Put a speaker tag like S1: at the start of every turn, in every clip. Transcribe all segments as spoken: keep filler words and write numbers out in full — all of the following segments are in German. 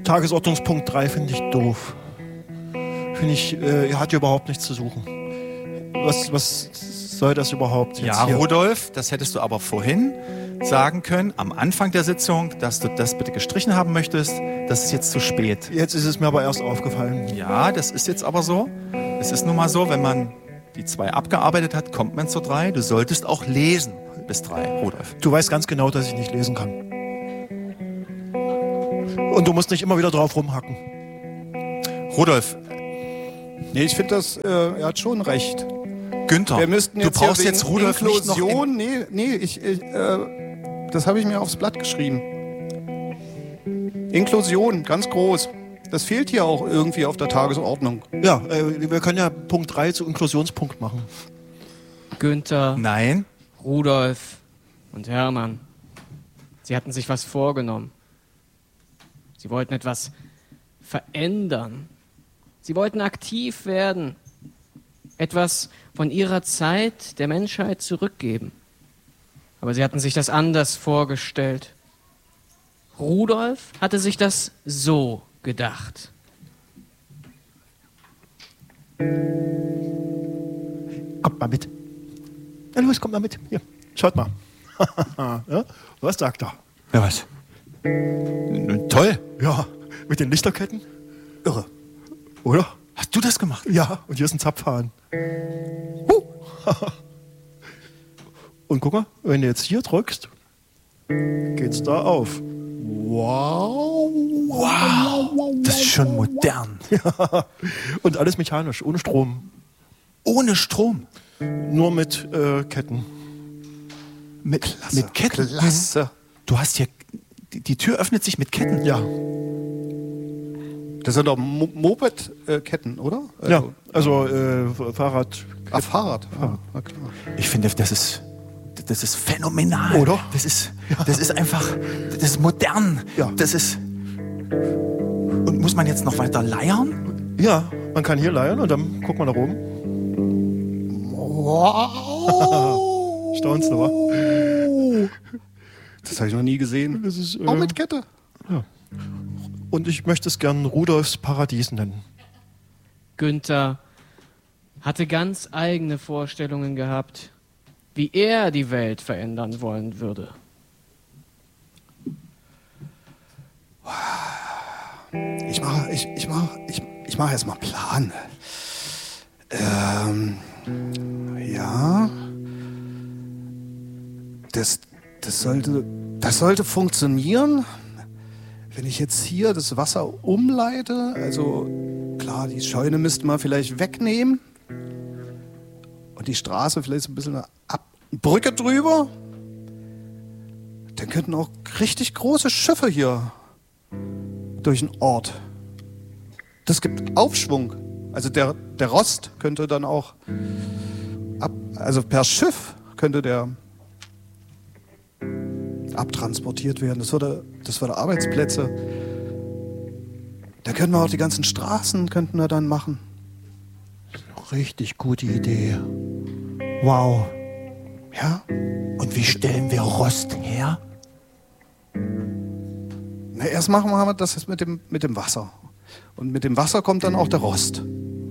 S1: Tagesordnungspunkt drei finde ich doof. Finde ich, äh, er hat hier überhaupt nichts zu suchen. Was, was soll das überhaupt jetzt
S2: Ja,
S1: hier?
S2: Rudolf, das hättest du aber vorhin sagen können, am Anfang der Sitzung, dass du das bitte gestrichen haben möchtest. Das ist jetzt zu spät.
S1: Jetzt ist es mir aber erst aufgefallen.
S2: Ja, das ist jetzt aber so. Es ist nun mal so, wenn man die zwei abgearbeitet hat, kommt man zur drei. Du solltest auch lesen bis drei, Rudolf.
S1: Du weißt ganz genau, dass ich nicht lesen kann. Und du musst nicht immer wieder drauf rumhacken.
S2: Rudolf,
S3: Nee, ich finde das, äh, er hat schon recht.
S2: Günther,
S3: Wir müssten
S2: du
S3: jetzt hier
S2: brauchst
S3: wegen
S2: jetzt Rudolf nicht noch in,
S3: Inklusion, nee, nee, ich, ich äh, das habe ich mir aufs Blatt geschrieben. Inklusion, ganz groß. Das fehlt hier auch irgendwie auf der Tagesordnung.
S1: Ja, äh, wir können ja Punkt drei zu Inklusionspunkt machen.
S4: Günther,
S2: Nein,
S4: Rudolf und Hermann. Sie hatten sich was vorgenommen. Sie wollten etwas verändern. Sie wollten aktiv werden. Etwas von ihrer Zeit der Menschheit zurückgeben. Aber sie hatten sich das anders vorgestellt. Rudolf hatte sich das so gedacht.
S1: Kommt mal mit. Ja, los, kommt mal mit. Hier, schaut mal. Ja, was sagt er?
S2: ja was? N- Toll.
S1: Ja, mit den Lichterketten. Irre. Oder?
S2: Hast du das gemacht?
S1: Ja, und hier ist ein Zapfhahn. Huh. Und guck mal, wenn du jetzt hier drückst, geht's da auf. Wow.
S2: Wow, das ist schon modern.
S1: Ja. Und alles mechanisch, ohne Strom.
S2: Ohne Strom.
S1: Nur mit äh, Ketten.
S2: Mit,
S3: Klasse,
S2: mit Ketten.
S3: klasse.
S2: Du hast hier, die, die Tür öffnet sich mit Ketten.
S1: Ja.
S3: Das sind doch Mo- Moped-Ketten, oder? Also,
S1: Ja, also äh, Fahrrad.
S3: Ah, Fahrrad. Ah, na klar.
S2: Ich finde, das ist, das ist phänomenal.
S1: Oder?
S2: Das ist, das ist einfach, das ist modern.
S1: Ja.
S2: Das ist. Und muss man jetzt noch weiter leiern?
S1: Ja, man kann hier leiern und dann guck mal nach oben.
S3: Wow.
S1: Staunst du, wa?
S3: Das habe ich noch nie gesehen.
S1: Das ist, äh,
S3: Auch mit Kette.
S1: Und ich möchte es gern Rudolfs Paradies nennen.
S4: Günther hatte ganz eigene Vorstellungen gehabt, wie er die Welt verändern wollen würde.
S3: Ich mache ich, ich mach, ich, ich mach erstmal Plan. Ähm, ja. Das, das, sollte, das sollte funktionieren. Wenn ich jetzt hier das Wasser umleite, also klar, die Scheune müsste man vielleicht wegnehmen. Und die Straße vielleicht so ein bisschen eine Ab Brücke drüber. Dann könnten auch richtig große Schiffe hier durch den Ort. Das gibt Aufschwung. Also der, der Rost könnte dann auch, ab, also per Schiff könnte der abtransportiert werden. Das würde, das würde Arbeitsplätze. Da könnten wir auch die ganzen Straßen könnten wir dann machen.
S1: Richtig gute Idee. Wow.
S3: Ja?
S2: Und wie stellen wir Rost her?
S3: Na, erst machen wir das jetzt mit dem, mit dem Wasser. Und mit dem Wasser kommt dann auch der Rost.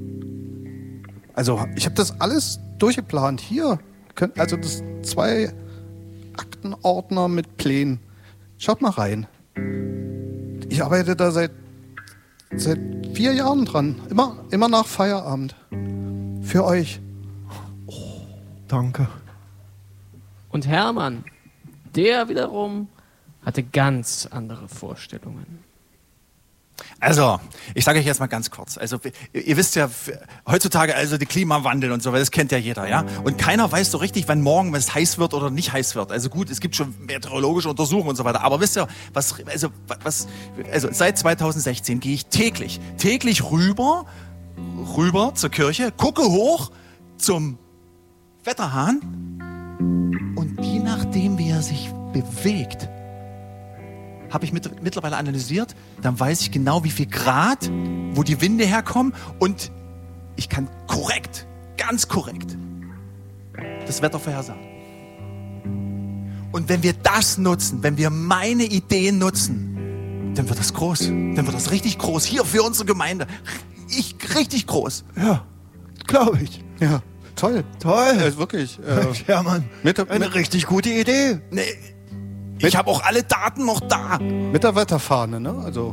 S3: Also ich habe das alles durchgeplant. Hier, könnt, also das zwei Aktenordner mit Plänen. Schaut mal rein. Ich arbeite da seit, seit vier Jahren dran. Immer, immer nach Feierabend. Für euch.
S1: Danke.
S4: Und Hermann, der wiederum hatte ganz andere Vorstellungen.
S2: Also, ich sage euch jetzt mal ganz kurz. Also, ihr, ihr wisst ja, f- heutzutage, also die Klimawandel und so, das kennt ja jeder, ja? Und keiner weiß so richtig, wann morgen es heiß wird oder nicht heiß wird. Also gut, es gibt schon meteorologische Untersuchungen und so weiter. Aber wisst ihr, was, also, was, also seit zweitausendsechzehn gehe ich täglich, täglich rüber, rüber zur Kirche, gucke hoch zum Wetterhahn und je nachdem, wie er sich bewegt, habe ich mit, mittlerweile analysiert, dann weiß ich genau, wie viel Grad, wo die Winde herkommen und ich kann korrekt, ganz korrekt das Wetter vorhersagen. Und wenn wir das nutzen, wenn wir meine Ideen nutzen, dann wird das groß. Dann wird das richtig groß. Hier für unsere Gemeinde. Ich, richtig groß.
S1: Ja, glaube ich.
S3: Ja, toll.
S1: Toll.
S3: Äh, wirklich. Äh,
S1: Ja, Mann.
S3: mit,
S1: Eine
S3: mit,
S1: richtig gute Idee.
S2: Nee, ich habe auch alle Daten noch da.
S3: mit der Wetterfahne, ne? Also.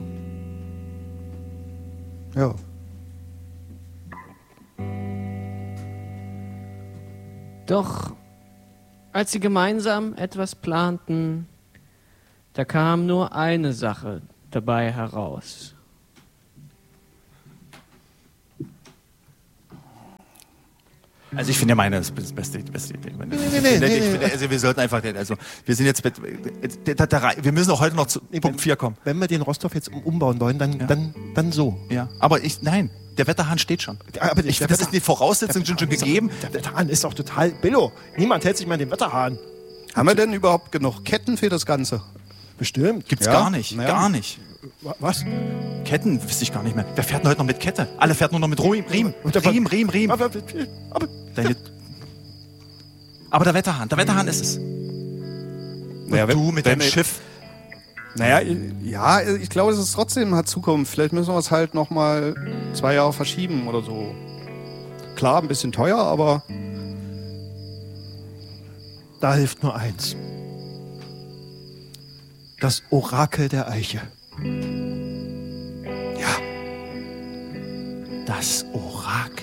S3: Ja.
S4: Doch als sie gemeinsam etwas planten, da kam nur eine Sache dabei heraus.
S2: Also ich finde ja meine, das ist das beste, die beste Idee. Nee,
S1: nee, nee, nee,
S2: ich
S1: nee.
S2: finde, also wir sollten einfach, also wir sind jetzt, mit, da, da, wir müssen auch heute noch zu Punkt vier kommen.
S1: Wenn wir den Rostov jetzt um- umbauen wollen, dann,
S2: Ja.
S1: dann, dann so.
S2: Ja, aber ich, nein, der Wetterhahn steht schon.
S1: Aber der-
S2: Ich
S1: der
S2: finde, das
S1: Wetter-
S2: ist die Voraussetzung schon, schon
S1: ist doch-
S2: gegeben.
S1: Der Wetterhahn ist doch total billo. Niemand hält sich mal an den Wetterhahn.
S3: Haben wir denn überhaupt genug Ketten für das Ganze?
S1: Bestimmt.
S2: Gibt's
S3: Ja,
S2: gar nicht,
S3: naja.
S2: gar nicht.
S1: Wa- Was?
S2: Ketten wüsste ich gar nicht mehr. Wer fährt denn heute noch mit Kette? Alle fährt nur noch mit Riem, Riem,
S1: Und der-
S2: Riem, Riem, Riem.
S1: Aber, aber
S2: Deine aber der Wetterhahn, der Wetterhahn ist es.
S3: Naja,
S2: Und
S3: wenn-
S2: du mit
S3: wenn-
S2: deinem Schiff.
S3: Naja, ja, ich glaube, es ist trotzdem hat Zukunft. Vielleicht müssen wir es halt noch mal zwei Jahre verschieben oder so. Klar, ein bisschen teuer, aber
S1: da hilft nur eins. Das Orakel der Eiche.
S2: Das Orakel